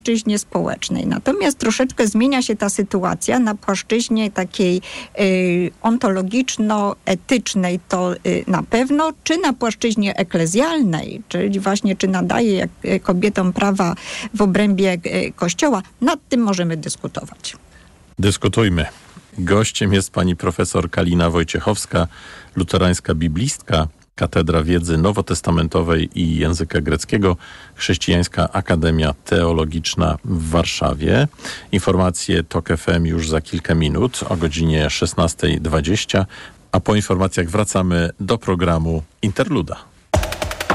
płaszczyźnie społecznej. Natomiast troszeczkę zmienia się ta sytuacja na płaszczyźnie takiej ontologiczno-etycznej, to na pewno, czy na płaszczyźnie eklezjalnej, czyli właśnie czy nadaje kobietom prawa w obrębie Kościoła, nad tym możemy dyskutować. Dyskutujmy. Gościem jest pani profesor Kalina Wojciechowska, luterańska biblistka, Katedra Wiedzy Nowotestamentowej i Języka Greckiego, Chrześcijańska Akademia Teologiczna w Warszawie. Informacje TOK FM już za kilka minut o godzinie 16:20, a po informacjach wracamy do programu Interluda.